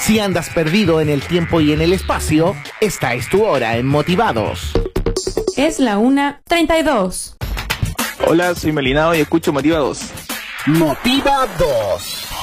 Si andas perdido en el tiempo y en el espacio, esta es tu hora en Motivados. Es la 1:32. Hola, soy Melinao y escucho Motivados. Motivados.